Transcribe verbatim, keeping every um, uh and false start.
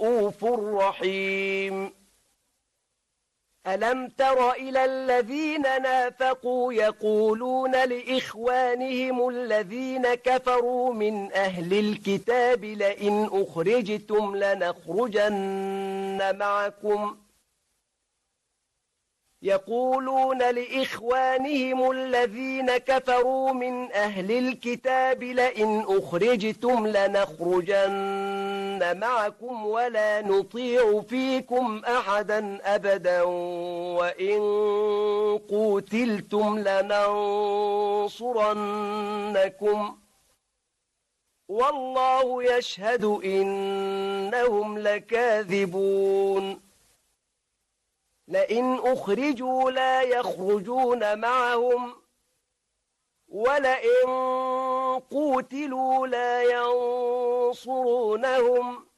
رؤوف رحيم ألم تر إلى الذين نافقوا يقولون لإخوانهم الذين كفروا من أهل الكتاب لئن أخرجتم لنخرجن معكم يقولون لإخوانهم الذين كفروا من أهل الكتاب لئن أخرجتم لنخرجن معكم ولا نطيع فيكم أحدا أبدا وإن قوتلتم لننصرنكم والله يشهد إنهم لكاذبون لئن أخرجوا لا يخرجون معهم ولئن قوتلوا لا ينصرونهم